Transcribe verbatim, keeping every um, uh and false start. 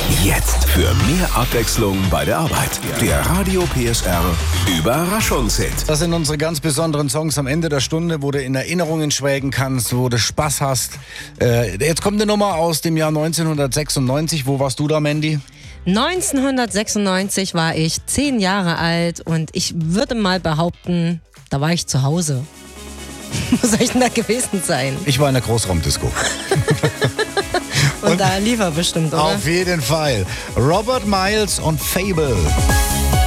Jetzt für mehr Abwechslung bei der Arbeit. Der Radio P S R Überraschungshit. Das sind unsere ganz besonderen Songs am Ende der Stunde, wo du in Erinnerungen schwelgen kannst, wo du Spaß hast. Äh, jetzt kommt eine Nummer aus dem Jahr neunzehnhundertsechsundneunzig. Wo warst du da, Mandy? neunzehnhundertsechsundneunzig war ich zehn Jahre alt und ich würde mal behaupten, da war ich zu Hause. Wo soll ich denn da gewesen sein? Ich war in der Großraumdisco. Und, und da lief er bestimmt, oder? Auf jeden Fall. Robert Miles und Fable.